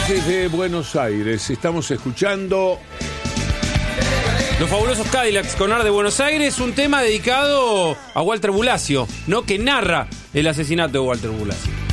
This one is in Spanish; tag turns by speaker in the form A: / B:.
A: Desde Buenos Aires estamos escuchando
B: Los Fabulosos Cadillacs con Ar de Buenos Aires, un tema dedicado a Walter Bulacio, ¿no? Que narra el asesinato de Walter Bulacio.